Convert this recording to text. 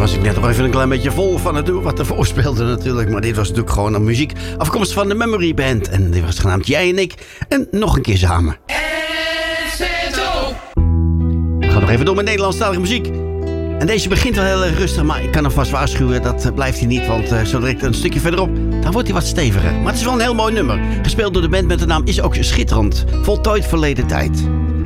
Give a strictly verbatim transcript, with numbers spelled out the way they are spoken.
Was ik net nog even een klein beetje vol van het wat ervoor speelde natuurlijk. Maar dit was natuurlijk gewoon een muziek afkomst van de Memory Band. En dit was genaamd Jij en Ik. En nog een keer samen. We gaan nog even door met Nederlandstalige muziek. En deze begint wel heel erg rustig, maar ik kan hem vast waarschuwen. Dat blijft hij niet, want uh, zo direct een stukje verderop, dan wordt hij wat steviger. Maar het is wel een heel mooi nummer. Gespeeld door de band met de naam Is Ook Schitterend. Voltooid verleden tijd.